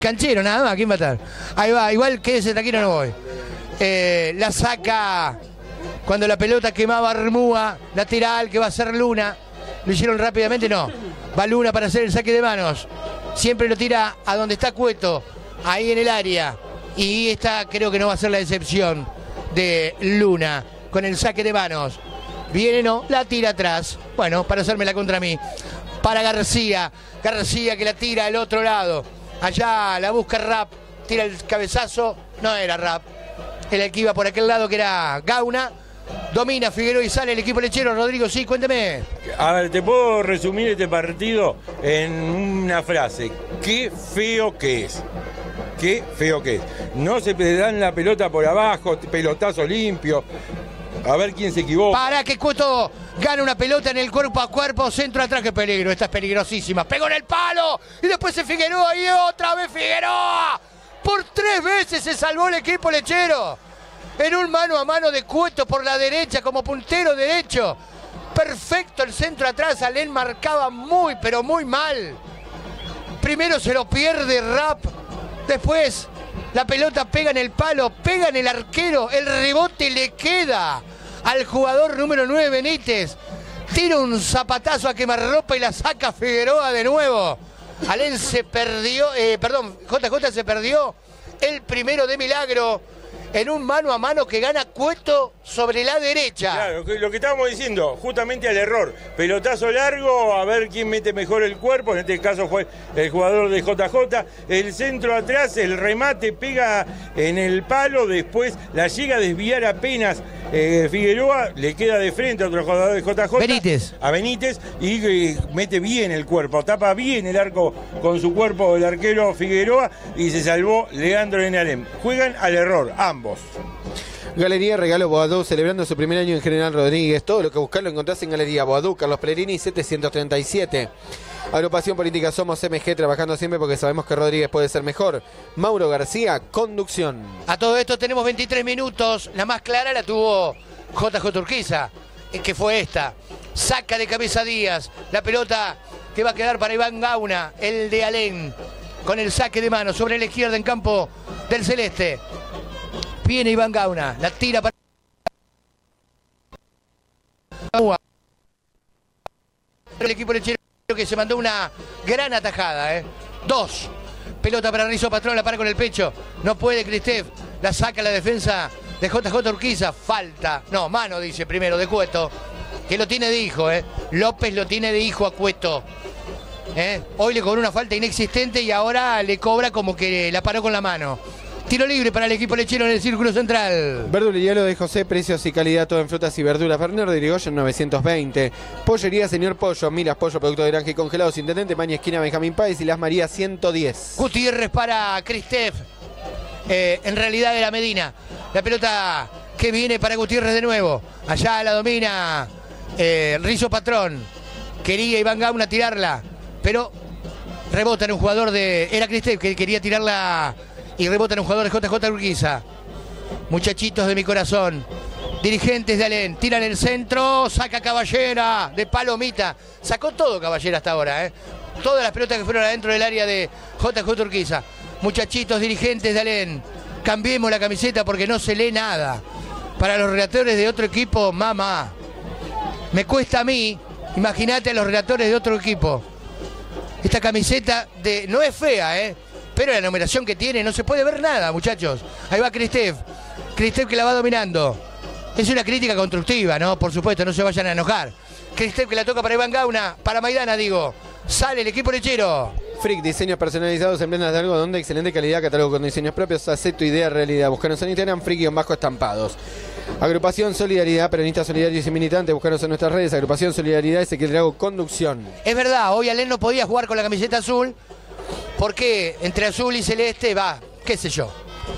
Canchero, nada más, ¿quién va a estar? Ahí va, igual que ese taquero no voy. La saca cuando la pelota quemaba Armúa, lateral que va a ser Luna. Lo hicieron rápidamente, no. Va Luna para hacer el saque de manos. Siempre lo tira a donde está Cueto, ahí en el área. Y esta creo que no va a ser la excepción de Luna con el saque de manos. Viene, no, la tira atrás. Bueno, para hacérmela contra mí. Para García. García que la tira al otro lado. Allá la busca Rapp. Tira el cabezazo. No era Rapp. Era el que iba por aquel lado que era Gauna. Domina Figueroa y sale el equipo lechero. Rodrigo, sí, cuénteme. A ver, te puedo resumir este partido en una frase. Qué feo que es. Qué feo que es. No se dan la pelota por abajo, pelotazo limpio. A ver quién se equivoca. Para que Cueto gana una pelota en el cuerpo a cuerpo, centro atrás, qué peligro, esta es peligrosísima. Pegó en el palo y después se Figueroa y otra vez Figueroa. Por 3 veces se salvó el equipo lechero. En un mano a mano de Cueto por la derecha como puntero derecho. Perfecto el centro atrás, Alén marcaba muy, pero muy mal. Primero se lo pierde Rapp, después la pelota pega en el palo, pega en el arquero, el rebote le queda al jugador número 9, Benítez. Tira un zapatazo a quemarropa y la saca Figueroa de nuevo. Alén se perdió, JJ se perdió el primero de milagro en un mano a mano que gana Cueto sobre la derecha. Claro, lo que estábamos diciendo, justamente al error. Pelotazo largo, a ver quién mete mejor el cuerpo, en este caso fue el jugador de JJ. El centro atrás, el remate pega en el palo, después la llega a desviar apenas Figueroa, le queda de frente a otro jugador de JJ. Benítez. A Benítez y mete bien el cuerpo, tapa bien el arco con su cuerpo el arquero Figueroa y se salvó Leandro Enalem. Juegan al error, ambos. Galería Regalo Boadú, celebrando su primer año en General Rodríguez. Todo lo que buscar lo encontrás en Galería Boadú, Carlos Pellegrini 737. Agrupación Política Somos MG, trabajando siempre porque sabemos que Rodríguez puede ser mejor. Mauro García, conducción. A todo esto tenemos 23 minutos. La más clara la tuvo JJ Urquiza, que fue esta. Saca de cabeza Díaz. La pelota que va a quedar para Iván Gauna, el de Alén, con el saque de mano sobre la izquierda en campo del Celeste. Viene Iván Gauna, la tira para el equipo lechero que se mandó una gran atajada. 2. Pelota para Rizo Patrón, la para con el pecho. No puede Cristef. La saca la defensa de JJ Urquiza. Falta. No, mano dice primero de Cueto. Que lo tiene de hijo. López lo tiene de hijo a Cueto. Hoy le cobró una falta inexistente y ahora le cobra como que la paró con la mano. Tiro libre para el equipo lechero en el círculo central. Verdulería Lo de José, precios y calidad todo en frutas y verduras. Bernardo de Irigoyen 920. Pollería Señor Pollo, Milas Pollo, producto de granja y congelados. Intendente Maña, esquina Benjamín Páez y Las Marías 110. Gutiérrez para Cristef. En realidad era Medina. La pelota que viene para Gutiérrez de nuevo. Allá la domina Rizo Patrón. Quería Iván Gauna tirarla, pero rebota en un jugador de... Era Cristef que quería tirarla... Y rebota en un jugador de JJ Urquiza. Muchachitos de mi corazón. Dirigentes de Alén. Tiran el centro. Saca Caballera. De Palomita. Sacó todo Caballera hasta ahora. Todas las pelotas que fueron adentro del área de JJ Urquiza. Muchachitos dirigentes de Alén. Cambiemos la camiseta porque no se lee nada. Para los relatores de otro equipo, mamá. Me cuesta a mí. Imagínate a los relatores de otro equipo. Esta camiseta no es fea, pero la numeración que tiene no se puede ver nada, muchachos. Ahí va Cristef. Cristef que la va dominando. Es una crítica constructiva, ¿no? Por supuesto, no se vayan a enojar. Cristef que la toca para Iván Gauna, para Maidana, digo. Sale el equipo lechero. Frick, diseños personalizados en prendas de algodón de excelente calidad, catálogo con diseños propios. Hacé tu idea realidad. Búscanos en Instagram, Frick-estampados. Agrupación Solidaridad, peronistas solidarios y militantes. Búscanos en nuestras redes. Agrupación Solidaridad, Ezequiel Drago, conducción. Es verdad, hoy Alén no podía jugar con la camiseta azul. Porque entre azul y celeste va, qué sé yo.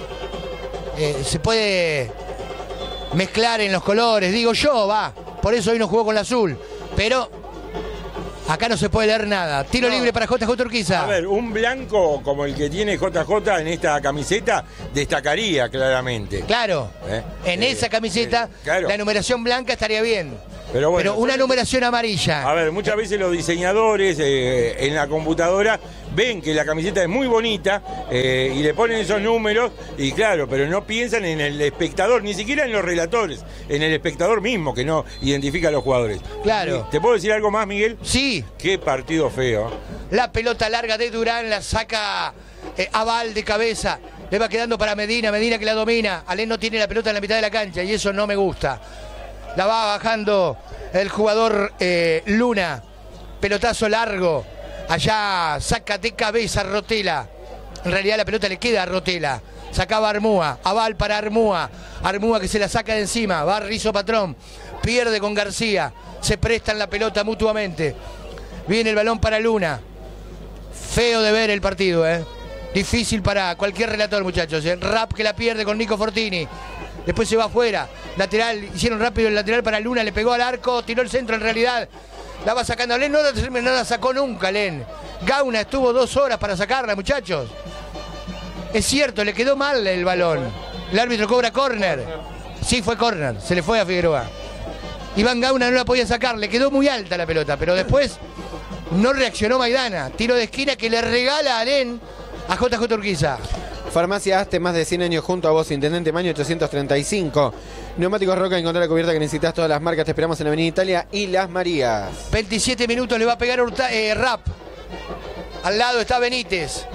Se puede mezclar en los colores, digo yo, va. Por eso hoy no jugó con la azul. Pero acá no se puede leer nada. Tiro libre para JJ Urquiza. A ver, un blanco como el que tiene JJ en esta camiseta destacaría claramente. Claro, en esa camiseta claro. La numeración blanca estaría bien. Pero bueno, pero una numeración amarilla. A ver, muchas veces los diseñadores en la computadora ven que la camiseta es muy bonita y le ponen esos números y claro, pero no piensan en el espectador, ni siquiera en los relatores, en el espectador mismo que no identifica a los jugadores. Claro. ¿Te puedo decir algo más, Miguel? Sí. Qué partido feo. La pelota larga de Durán la saca Aval de cabeza. Le va quedando para Medina, Medina que la domina. Alén no tiene la pelota en la mitad de la cancha y eso no me gusta. La va bajando el jugador Luna. Pelotazo largo. Allá saca de cabeza Rotela. En realidad la pelota le queda a Rotela. Sacaba Armúa. Aval para Armúa. Armúa que se la saca de encima. Va Rizo Patrón. Pierde con García. Se prestan la pelota mutuamente. Viene el balón para Luna. Feo de ver el partido, Difícil para cualquier relator, muchachos. Rap que la pierde con Nico Fortini. Después se va afuera. Lateral, hicieron rápido el lateral para Luna, le pegó al arco, tiró el centro en realidad. La va sacando Len, no la sacó nunca Len. Gauna estuvo 2 horas para sacarla, muchachos. Es cierto, le quedó mal el balón. El árbitro cobra córner. Sí, fue córner, se le fue a Figueroa. Iván Gauna no la podía sacar, le quedó muy alta la pelota, pero después no reaccionó Maidana. Tiro de esquina que le regala a Len a JJ Urquiza. Farmacia Aste, más de 100 años junto a vos, Intendente Maño 835. Neumáticos Roca, encontrar la cubierta que necesitas, todas las marcas, te esperamos en Avenida Italia y Las Marías. 27 minutos le va a pegar Rap. Al lado está Benítez.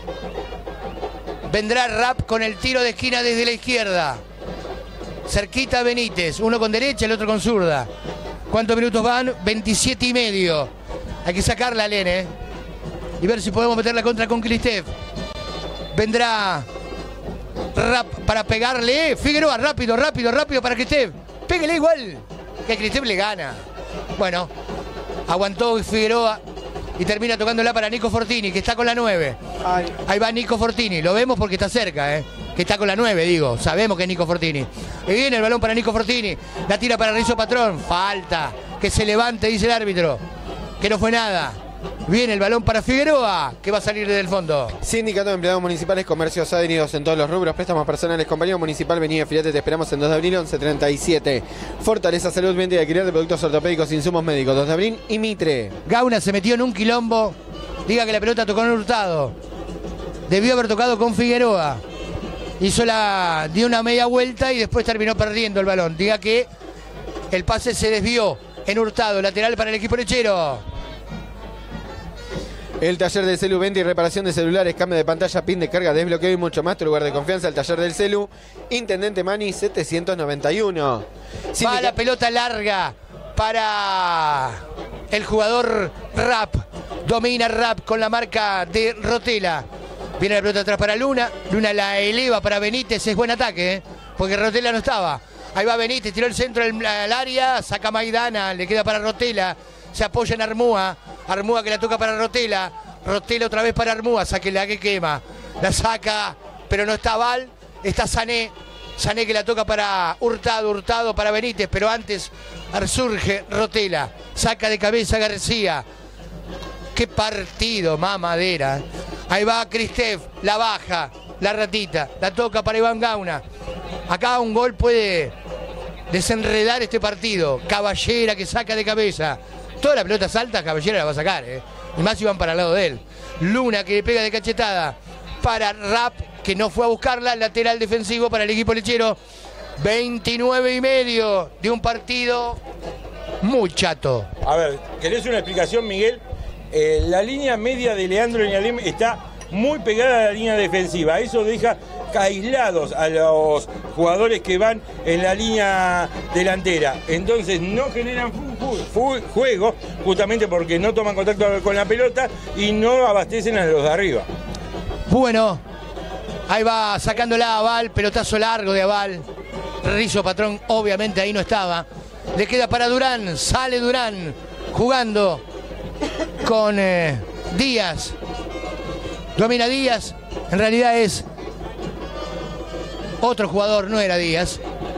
Vendrá Rap con el tiro de esquina desde la izquierda. Cerquita Benítez, uno con derecha, el otro con zurda. ¿Cuántos minutos van? 27 y medio. Hay que sacarla a Len, y ver si podemos meter la contra con Cristef. Vendrá Rap para pegarle. Figueroa, rápido para Cristef. Pégale igual, que Cristef le gana. Bueno, aguantó Figueroa y termina tocándola para Nico Fortini, que está con la 9. Ahí va Nico Fortini, lo vemos porque está cerca, que está con la 9, digo. Sabemos que es Nico Fortini. Y viene el balón para Nico Fortini. La tira para Rizo Patrón. Falta. Que se levante, dice el árbitro. Que no fue nada. Viene el balón para Figueroa, que va a salir desde el fondo. Sindicato de Empleados Municipales, comercios adheridos en todos los rubros, préstamos personales, compañía municipal, venida Filiate, te esperamos en 2 de abril, 1137. Fortaleza Salud, venta y alquiler de productos ortopédicos, insumos médicos, 2 de abril y Mitre. Gauna se metió en un quilombo. Diga que la pelota tocó en Hurtado. Debió haber tocado con Figueroa. Dio una media vuelta y después terminó perdiendo el balón. Diga que el pase se desvió en Hurtado, lateral para el equipo lechero. El taller del celu, venta y reparación de celulares, cambio de pantalla, pin de carga, desbloqueo y mucho más. Tu lugar de confianza, el taller del celu. Intendente Mani 791. Va la pelota larga para el jugador Rap. Domina Rap con la marca de Rotela. Viene la pelota atrás para Luna. Luna la eleva para Benítez. Es buen ataque, porque Rotela no estaba. Ahí va Benítez, tiró el centro al área. Saca Maidana, le queda para Rotela. Se apoya en Armúa. Armúa que la toca para Rotela. Rotela otra vez para Armúa. Saque la que quema. La saca, pero no está Val. Está Sané. Sané que la toca para Hurtado. Hurtado para Benítez. Pero antes surge Rotela. Saca de cabeza García. Qué partido, mamadera. Ahí va Cristef. La baja. La ratita. La toca para Iván Gauna. Acá un gol puede desenredar este partido. Caballera que saca de cabeza. Toda la pelota salta, Caballera la va a sacar, Y más si van para el lado de él. Luna que le pega de cachetada para Rap, que no fue a buscarla. Lateral defensivo para el equipo lechero. 29 y medio de un partido muy chato. A ver, ¿querés una explicación, Miguel? La línea media de Leandro Iñalem está muy pegada a la línea defensiva. Eso deja aislados a los jugadores que van en la línea delantera. Entonces no generan juego, justamente porque no toman contacto con la pelota y no abastecen a los de arriba. Bueno, ahí va sacándola a Aval, pelotazo largo de Aval. Rizo Patrón obviamente ahí no estaba. Le queda para Durán, sale Durán jugando con Díaz. Domina Díaz, en realidad es otro jugador, no era Díaz.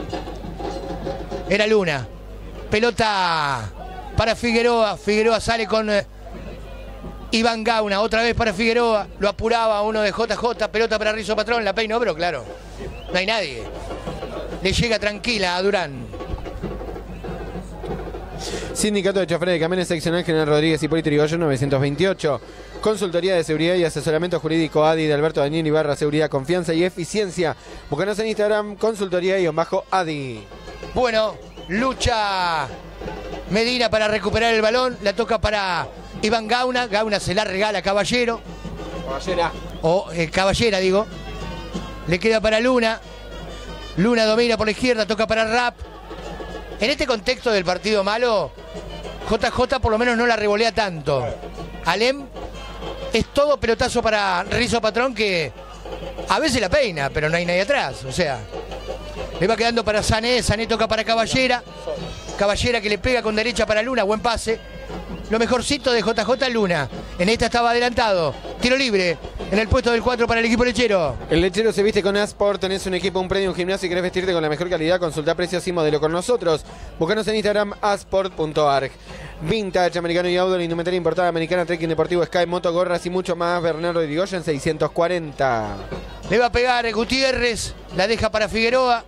Era Luna. Pelota para Figueroa. Figueroa sale con Iván Gauna. Otra vez para Figueroa. Lo apuraba uno de JJ. Pelota para Rizo Patrón. La peinó, pero claro, no hay nadie. Le llega tranquila a Durán. Sindicato de Choferes de Camiones Seccional General Rodríguez Hipólito Yrigoyen 928. Consultoría de Seguridad y Asesoramiento Jurídico ADI de Alberto Daniel Ibarra, Seguridad, Confianza y Eficiencia. Búscanos en Instagram, consultoría_ADI. Bueno, lucha Medina para recuperar el balón. La toca para Iván Gauna. Gauna se la regala a Caballero. Caballera, digo. Le queda para Luna. Luna domina por la izquierda, toca para Rap. En este contexto del partido malo, JJ por lo menos no la revolea tanto. Alem es todo pelotazo para Rizo Patrón, que a veces la peina, pero no hay nadie atrás. O sea, le va quedando para Sané. Sané toca para Caballera. Caballera que le pega con derecha para Luna. Buen pase. Lo mejorcito de JJ Luna. En esta estaba adelantado. Tiro libre en el puesto del 4 para el equipo lechero. El lechero se viste con Asport. Tenés un equipo, un premio, un gimnasio y querés vestirte con la mejor calidad. Consulta precios y modelo con nosotros. Búscanos en Instagram, asport.arg. Vintage, americano y outdoor, indumentaria importada americana, trekking deportivo, Sky, moto, gorras y mucho más. Bernardo Irigoyen 640. Le va a pegar Gutiérrez. La deja para Figueroa.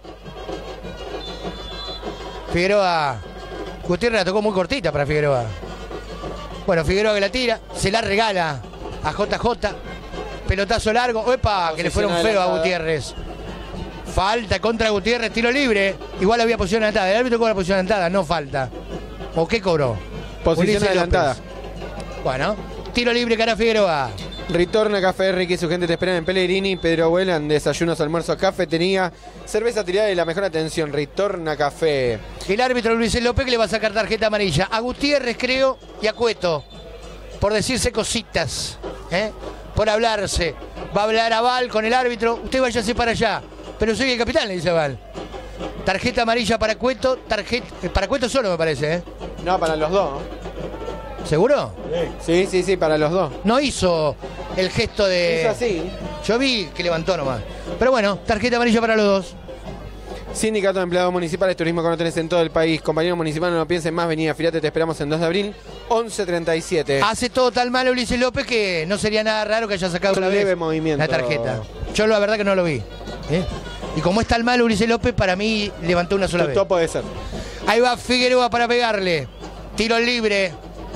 Figueroa. Gutiérrez la tocó muy cortita para Figueroa. Bueno, Figueroa que la tira, se la regala a JJ. Pelotazo largo. ¡Epa! Que le fueron feo a Gutiérrez. Falta contra Gutiérrez, tiro libre. Igual había posición adelantada. El árbitro cobra posición adelantada, no falta. ¿O qué cobró? Posición Ulises adelantada. López. Bueno, tiro libre cara Figueroa. Ritorna Café Ricky y su gente te esperan en Pellegrini, Pedro Abuela, desayunos, almuerzos, cafetería, cerveza tirada y la mejor atención. Ritorna Café. El árbitro Luis López que le va a sacar tarjeta amarilla a Gutiérrez, creo, y a Cueto, por decirse cositas, por hablarse. Va a hablar a Val con el árbitro. Usted váyase para allá. Pero soy el capitán, le dice Val. Tarjeta amarilla para Cueto, para Cueto solo me parece, No, para los dos. ¿Seguro? Sí, para los dos. No hizo el gesto de... Hizo así. Yo vi que levantó nomás. Pero bueno, tarjeta amarilla para los dos. Sindicato de Empleados Municipales, turismo que no tenés en todo el país. Compañeros municipales, no piensen más, vení, afilate, te esperamos en 2 de abril, 11:37. Hace todo tan mal Ulises López que no sería nada raro que haya sacado Con una vez leve movimiento. la tarjeta. Yo la verdad que no lo vi. Y como es tan mal Ulises López, para mí levantó una sola vez. Todo puede ser. Ahí va Figueroa para pegarle. Tiro libre.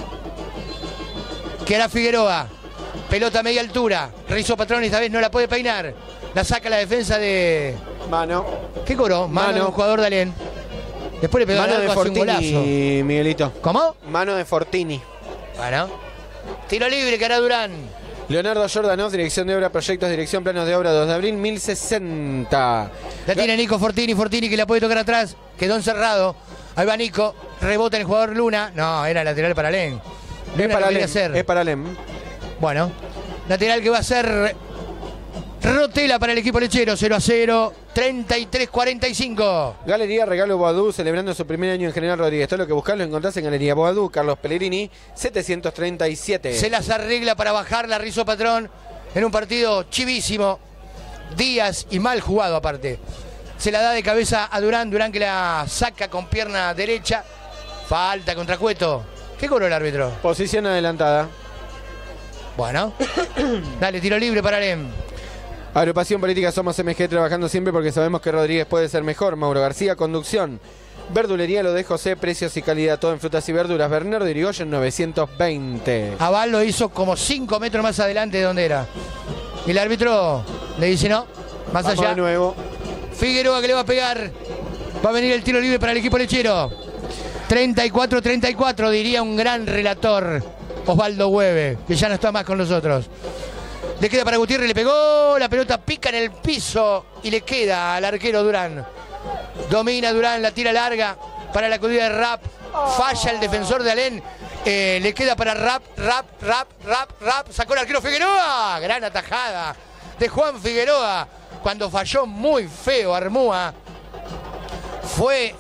Que hará Figueroa. Pelota a media altura. Rizo Patrón esta vez no la puede peinar. La saca la defensa de... Mano. ¿Qué cobró? Mano de un jugador de Alén. Después le pegó Mano de hace un golazo. Fortini, Miguelito. ¿Cómo? Mano de Fortini. Bueno. Tiro libre que hará Durán. Leonardo Jordanov, dirección de obra, proyectos, dirección, planos de obra, 2 de abril, 1060. La tiene Nico Fortini que la puede tocar atrás. Quedó encerrado. Ahí va Nico. Rebota el jugador Luna. No, era lateral para Alén. Es para Alem. Bueno, lateral que va a ser Rotela para el equipo lechero. 0-0, 33-45. Galería Regalo Boadú, celebrando su primer año en General Rodríguez. Todo lo que buscás lo encontrás en Galería Boadú. Carlos Pellegrini, 737. Se las arregla para bajar la Rizo Patrón en un partido chivísimo. Díaz y mal jugado aparte. Se la da de cabeza a Durán. Durán que la saca con pierna derecha. Falta contra Cueto. ¿Qué cobró el árbitro? Posición adelantada. Bueno. Dale, tiro libre para Alem. Agrupación Política Somos MG, trabajando siempre porque sabemos que Rodríguez puede ser mejor. Mauro García, conducción. Verdulería Lo de José, precios y calidad, todo en frutas y verduras. Bernardo Irigoyen, 920. Aval lo hizo como 5 metros más adelante de donde era. Y el árbitro le dice no, más Vamos allá. de nuevo. Figueroa que le va a pegar. Va a venir el tiro libre para el equipo lechero. 34-34, diría un gran relator, Osvaldo Hueve, que ya no está más con nosotros. Le queda para Gutiérrez, le pegó, la pelota pica en el piso y le queda al arquero Durán. Domina Durán, la tira larga para la acudida de Rap. Falla el defensor de Alén. Le queda para Rap. Sacó el arquero Figueroa. Gran atajada de Juan Figueroa. Cuando falló muy feo Armúa. Fue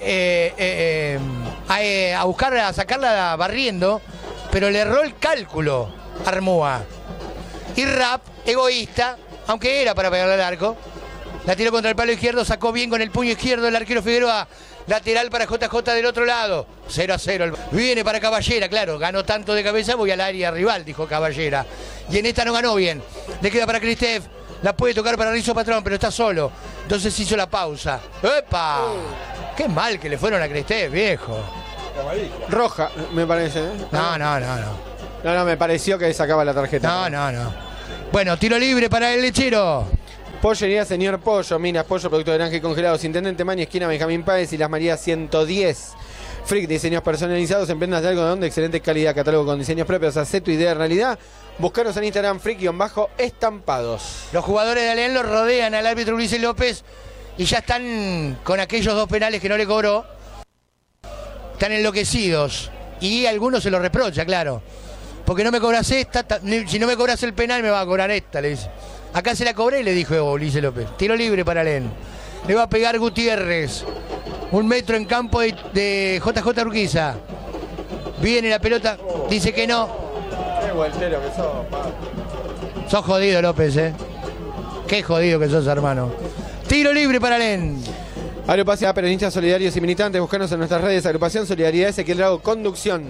a buscar, a sacarla barriendo, pero le erró el cálculo Armúa. Y Rap, egoísta, aunque era para pegarle al arco, la tiró contra el palo izquierdo, sacó bien con el puño izquierdo el arquero Figueroa. Lateral para JJ del otro lado. 0-0. Viene para Caballera, claro, ganó tanto de cabeza, voy al área rival, dijo Caballera. Y en esta no ganó bien. Le queda para Cristef. La puede tocar para Rizo Patrón, pero está solo. Entonces hizo la pausa. ¡Epa! Qué mal que le fueron a Cristef, viejo. Roja, me parece. No, me pareció que sacaba la tarjeta. No. Bueno, tiro libre para el lechero. Pollería Señor Pollo, Minas Pollo, producto de granja y congelados, Intendente Maña, esquina Benjamín Páez y Las Marías 110. Frick, diseños personalizados en prendas de algodón de excelente calidad, catálogo con diseños propios, haz tu idea de realidad. Buscaros en Instagram, Frick-estampados. Los jugadores de Alén los rodean al árbitro Ulises López y ya están con aquellos 2 penales que no le cobró. Están enloquecidos y algunos se lo reprocha, claro. Porque no me cobras esta, si no me cobras el penal me va a cobrar esta, le dice. Acá se la cobré, le dijo Ulises López. Tiro libre para Alén. Le va a pegar Gutiérrez. 1 metro en campo de JJ Urquiza. Viene la pelota, dice que no. Qué vueltero que sos, Sos jodido, López, Qué jodido que sos, hermano. Tiro libre para Alén. Agrupación Peronistas Solidarios y Militantes, buscanos en nuestras redes. Agrupación Solidaridad Ezequiel Drago, conducción.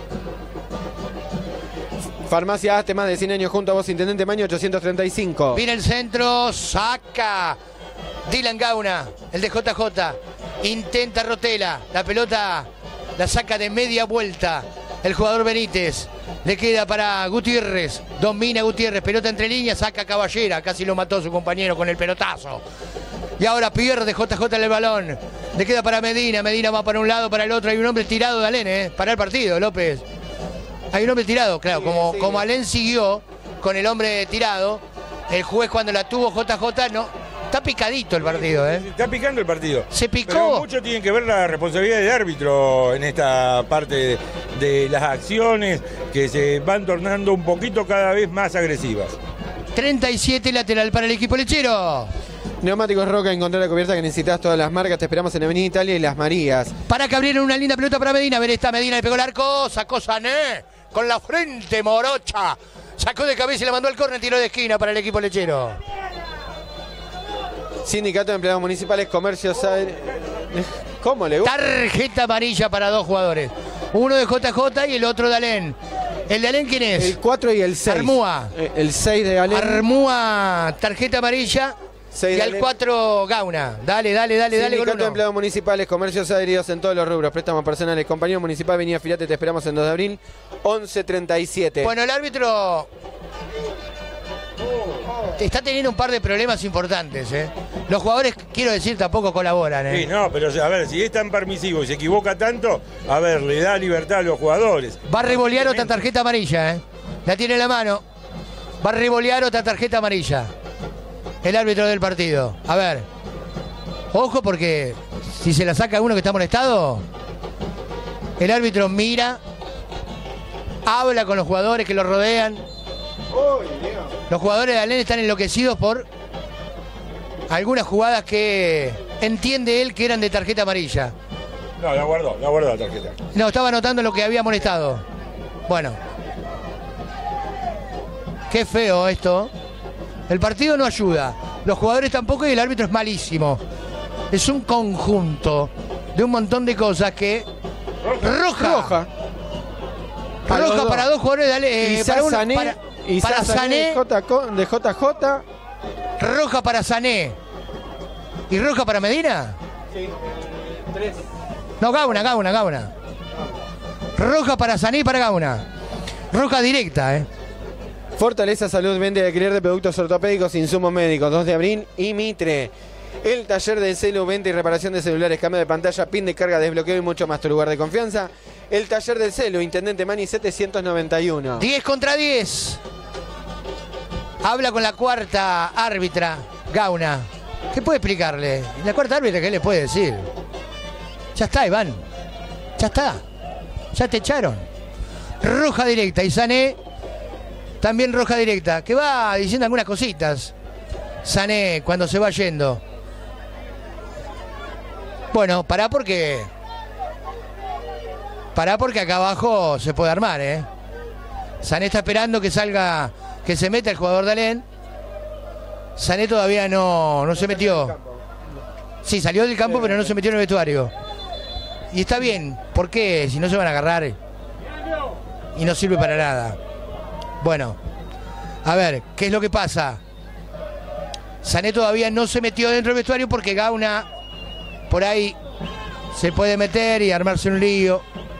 Farmacia Aste, más de 100 años junto a vos, Intendente Maño 835. Viene el centro, saca Dylan Gauna, el de JJ. Intenta Rotela, la pelota la saca de media vuelta el jugador Benítez. Le queda para Gutiérrez, domina Gutiérrez, pelota entre líneas, saca Caballera, casi lo mató su compañero con el pelotazo. Y ahora pierde JJ el balón. Le queda para Medina, Medina va para un lado, para el otro. Hay un hombre tirado de Alén, para el partido, López. Hay un hombre tirado, claro, como Alén siguió con el hombre tirado, el juez cuando la tuvo JJ, no, está picadito el partido, Está picando el partido. Se picó. Pero mucho tiene que ver la responsabilidad del árbitro en esta parte de las acciones que se van tornando un poquito cada vez más agresivas. 37 lateral para el equipo lechero. Neumáticos Roca, encontrar la cubierta que necesitas, todas las marcas. Te esperamos en Avenida Italia y Las Marías. Para que abrieron una linda pelota para Medina. A ver, esta Medina le pegó el arco, sacó Sané con la frente morocha. Sacó de cabeza y la mandó al córner, tiro de esquina para el equipo lechero. Sindicato de Empleados Municipales, Comercios. ¿Cómo le gusta? Tarjeta amarilla para 2 jugadores. Uno de JJ y el otro de Alén. ¿El de Alén quién es? El 4 y el 6. Armúa. El 6 de Alén. Armúa, tarjeta amarilla. Y al 4 Gauna. Dale. Sindicato de Empleados Municipales, Comercios adheridos en todos los rubros, préstamos personales. Compañero Municipal, Avenida Filate, te esperamos en 2 de abril, 11:37. Bueno, el árbitro está teniendo un par de problemas importantes, Los jugadores, quiero decir, tampoco colaboran, Sí, no, pero a ver, si es tan permisivo y se equivoca tanto, a ver, le da libertad a los jugadores. Va a revolear otra tarjeta amarilla, La tiene en la mano. Va a revolear otra tarjeta amarilla. El árbitro del partido. A ver. Ojo porque si se la saca uno que está molestado, el árbitro mira, habla con los jugadores que lo rodean. Los jugadores de Alén están enloquecidos por algunas jugadas que entiende él que eran de tarjeta amarilla. No, la guardó la tarjeta. No, estaba anotando lo que había molestado. Bueno. Qué feo esto. El partido no ayuda, los jugadores tampoco y el árbitro es malísimo. Es un conjunto de un montón de cosas que... Roja para 2 jugadores de Alén. Para Sané. De JJ. Roja para Sané. ¿Y roja para Medina? Sí, 3. No, Gauna. Roja para Sané y para Gauna. Roja directa, Fortaleza Salud, vende y alquiler de productos ortopédicos, insumos médicos, 2 de abril y Mitre. El taller del celu, venta y reparación de celulares, cambio de pantalla, pin de carga, desbloqueo y mucho más. Tu lugar de confianza. El taller del celu, Intendente Mani 791. 10 contra 10. Habla con la cuarta árbitra, Gauna. ¿Qué puede explicarle? La cuarta árbitra, ¿qué le puede decir? Ya está, Iván. Ya está. Ya te echaron. Roja directa. Y Sané también roja directa. Que va diciendo algunas cositas. Sané cuando se va yendo. Bueno, pará porque acá abajo se puede armar, Sané está esperando que salga, que se meta el jugador de Alén. Sané todavía no se metió. Sí, salió del campo, pero no se metió en el vestuario. Y está bien, ¿por qué? Si no se van a agarrar y no sirve para nada. Bueno, a ver, ¿qué es lo que pasa? Sané todavía no se metió dentro del vestuario porque Gauna por ahí se puede meter y armarse un lío.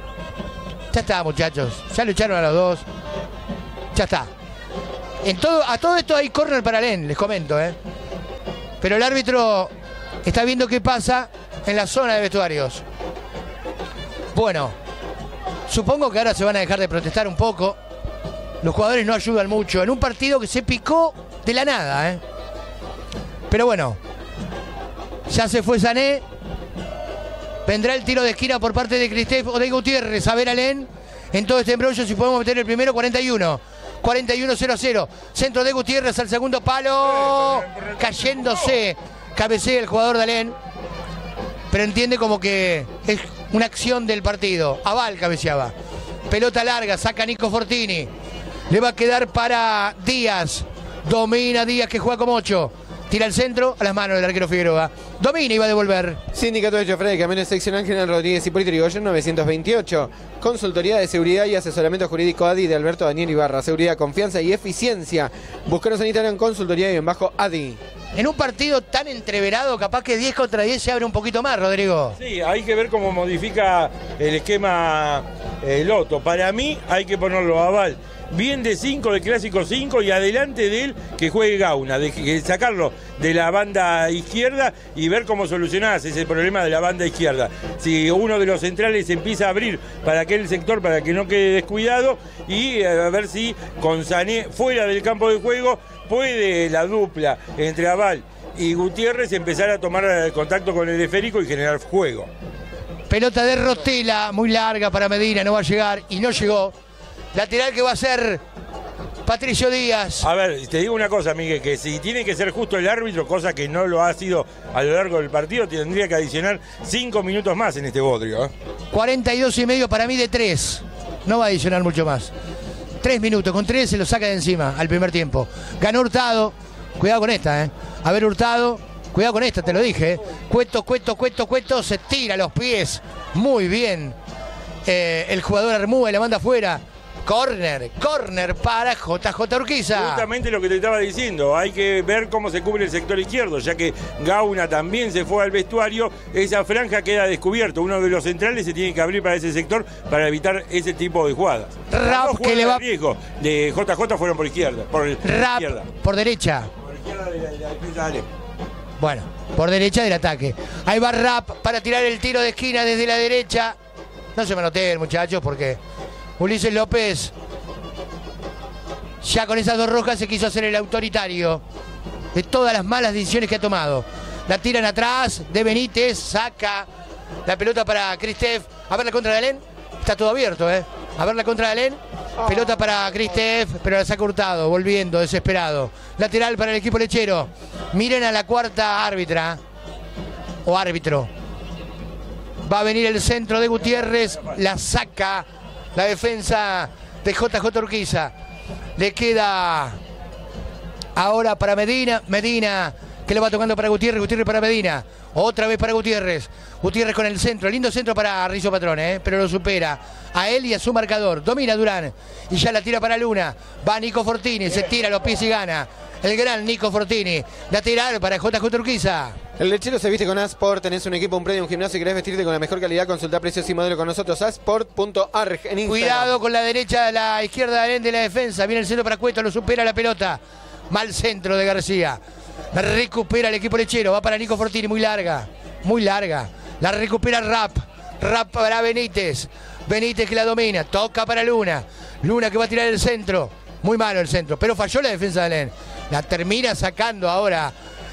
Ya está, muchachos. Ya lucharon a los dos. Ya está. A todo esto hay córner para Alén, les comento, Pero el árbitro está viendo qué pasa en la zona de vestuarios. Bueno, supongo que ahora se van a dejar de protestar un poco. Los jugadores no ayudan mucho en un partido que se picó de la nada, Pero bueno, ya se fue Sané. Vendrá el tiro de esquina por parte de Cristef o de Gutiérrez. A ver, Alén, en todo este embrollo, si podemos meter el primero. 41-0-0. Centro de Gutiérrez al segundo palo. Cayéndose. Cabecea el jugador de Alén. Pero entiende como que es una acción del partido. Aval cabeceaba. Pelota larga, saca Nico Fortini. Le va a quedar para Díaz. Domina Díaz, que juega como 8. Tira el centro a las manos del arquero Figueroa. Domina y va a devolver. Sindicato de Choferes de Camiones Seccional General Rodríguez y Hipólito Yrigoyen 928. Consultoría de Seguridad y Asesoramiento Jurídico ADI de Alberto Daniel Ibarra. Seguridad, confianza y eficiencia. Búscanos en Instagram, consultoría_ADI. En un partido tan entreverado, capaz que 10 contra 10 se abre un poquito más, Rodrigo. Sí, hay que ver cómo modifica el esquema Loto. Para mí hay que ponerlo a Aval bien de 5, de clásico 5, y adelante de él que juegue Gauna, de sacarlo de la banda izquierda y ver cómo solucionás ese problema de la banda izquierda. Si uno de los centrales empieza a abrir para aquel sector, para que no quede descuidado, y a ver si con Sané fuera del campo de juego puede la dupla entre Aval y Gutiérrez empezar a tomar contacto con el esférico y generar juego. Pelota de Rostela, muy larga para Medina, no va a llegar y no llegó. Lateral que va a ser Patricio Díaz. A ver, te digo una cosa, Miguel, que si tiene que ser justo el árbitro, cosa que no lo ha sido a lo largo del partido, tendría que adicionar 5 minutos más en este bodrio. 42,5 para mí de 3. No va a adicionar mucho más. 3 minutos, con 3 se lo saca de encima al primer tiempo. Ganó Hurtado. Cuidado con esta, A ver, Hurtado. Cuidado con esta, te lo dije. Cueto. Se tira los pies. Muy bien. El jugador Armúa y la manda afuera. Corner para JJ Urquiza. Justamente lo que te estaba diciendo, hay que ver cómo se cubre el sector izquierdo, ya que Gauna también se fue al vestuario, esa franja queda descubierto. Uno de los centrales se tiene que abrir para ese sector para evitar ese tipo de jugadas. Rap que le va. Riesgo de JJ fueron por izquierda. Rap por derecha. Por izquierda de la defensa de Ale. Bueno, por derecha del ataque. Ahí va Rap para tirar el tiro de esquina desde la derecha. No se manoteen, muchachos, porque Ulises López ya con esas 2 rojas se quiso hacer el autoritario de todas las malas decisiones que ha tomado. La tiran atrás de Benítez, saca la pelota para Cristef. A ver la contra de Alén. Está todo abierto, A ver la contra de Alén. Pelota para Cristef, pero la saca Hurtado, volviendo, desesperado. Lateral para el equipo lechero. Miren a la cuarta árbitra. O árbitro. Va a venir el centro de Gutiérrez. La saca la defensa de JJ Urquiza. Le queda ahora para Medina. Medina que le va tocando para Gutiérrez. Gutiérrez para Medina. Otra vez para Gutiérrez. Gutiérrez con el centro. Lindo centro para Rizzo Patrón, pero lo supera a él y a su marcador. Domina Durán. Y ya la tira para Luna. Va Nico Fortini. Se tira a los pies y gana. El gran Nico Fortini. Lateral para JJ Urquiza. El lechero se viste con Asport. Tenés un equipo, un predio, un gimnasio y querés vestirte con la mejor calidad. Consulta precios y modelo con nosotros. Asport.arg en Instagram. Cuidado con la derecha, la izquierda de la defensa. Viene el centro para Cueto. Lo supera la pelota. Mal centro de García. Recupera el equipo lechero. Va para Nico Fortini. Muy larga. Muy larga. La recupera Rap. Rap para Benítez. Benítez que la domina. Toca para Luna. Luna que va a tirar el centro. Muy malo el centro. Pero falló la defensa de Alén. La termina sacando ahora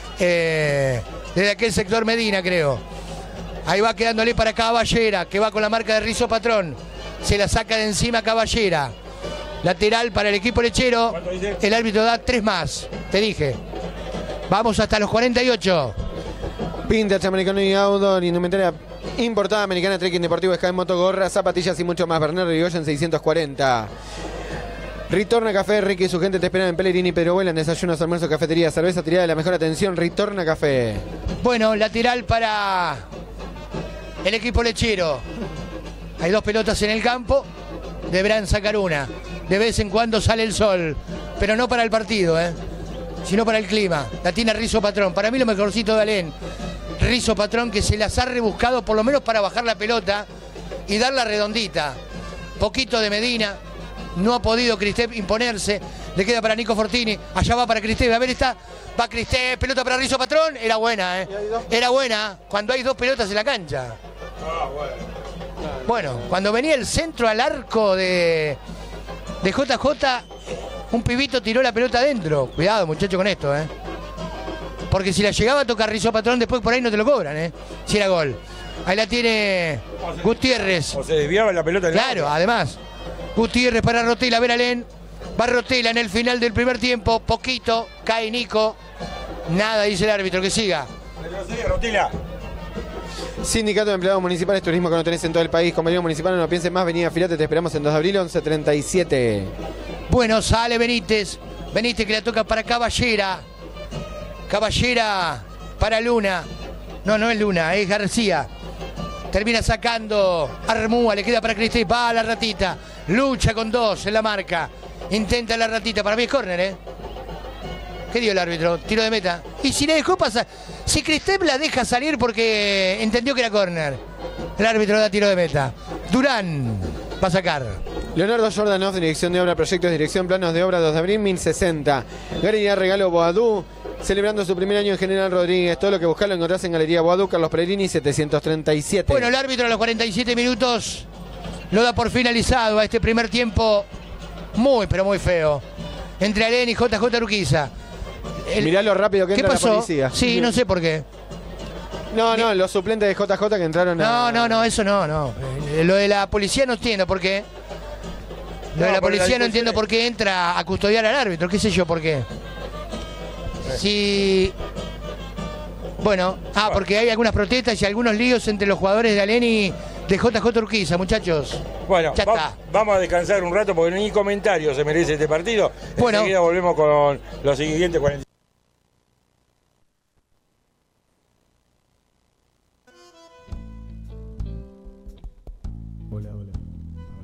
desde aquel sector Medina, creo. Ahí va quedándole para Caballera, que va con la marca de Rizzo Patrón. Se la saca de encima Caballera. Lateral para el equipo lechero. El árbitro da 3 más. Te dije. Vamos hasta los 48. Vintage americano y outdoor, indumentaria importada americana, trekking deportivo, Sky Moto, gorras, zapatillas y mucho más. Bernardo Irigoyen 640. Ritorna Café, Ricky y su gente te esperan en Pellegrini, Pedro Vuelan, desayunos, almuerzos, cafetería, cerveza, tirada de la mejor atención. Ritorna Café. Bueno, lateral para el equipo lechero. Hay 2 pelotas en el campo. Deberán sacar una. De vez en cuando sale el sol. Pero no para el partido, sino para el clima. La tiene Rizzo Patrón. Para mí lo mejorcito de Alén. Rizzo Patrón que se las ha rebuscado por lo menos para bajar la pelota y darla redondita. poquito de Medina. No ha podido Cristef imponerse. Le queda para Nico Fortini. Allá va para Cristef. A ver, está. Va Cristef. Pelota para Rizzo Patrón. Era buena, ¿eh? Era buena cuando hay dos pelotas en la cancha. Bueno, cuando venía el centro al arco de JJ, un pibito tiró la pelota adentro. Cuidado, muchacho, con esto, ¿eh? Porque si la llegaba a tocar Rizzo Patrón, después por ahí no te lo cobran, ¿eh? Si era gol. Ahí la tiene Gutiérrez. O se desviaba la pelota. Claro, además. Gutiérrez para Rotela, Veralén. Va Rotela en el final del primer tiempo. Poquito, cae Nico. Nada, dice el árbitro, que siga. Retrocede, Rotela. Sindicato de Empleados Municipales, turismo que no tenés en todo el país. Compañero municipal, no pienses más, vení, afilate, te esperamos en 2 de abril, 11:37. Bueno, sale Benítez. Benítez que la toca para Caballera. Caballera para Luna. No, no es Luna, es García. Termina sacando Armúa, le queda para Cristés, va a la ratita. Lucha con dos en la marca. Intenta la ratita, para mí es córner, ¿eh? ¿Qué dio el árbitro? Tiro de meta. Y si le dejó pasar, si Cristés la deja salir porque entendió que era córner. El árbitro da tiro de meta. Durán va a sacar. Leonardo Jordanov, dirección de obra, proyectos, dirección, planos de obra, 2 de abril, 1060. Galería Regalo Boadú, celebrando su primer año en General Rodríguez. Todo lo que buscás lo encontrás en Galería Boadú, Carlos Pellegrini, 737. Bueno, el árbitro a los 47 minutos lo da por finalizado a este primer tiempo muy, pero muy feo. Entre Alén y JJ Urquiza. Mirá lo rápido que ¿Qué entra pasó? la policía. Sí, no sé por qué. No, los suplentes de JJ que entraron a... No, eso no. Lo de la policía no entiendo por qué. Lo de la policía no entiendo por qué entra a custodiar al árbitro, qué sé yo por qué. Sí. Bueno, porque hay algunas protestas y algunos líos entre los jugadores de Alén y de JJ Urquiza, muchachos. Bueno, ya está. Vamos a descansar un rato porque ni comentarios se merece este partido. Bueno. Enseguida volvemos con los siguientes 40. Hola.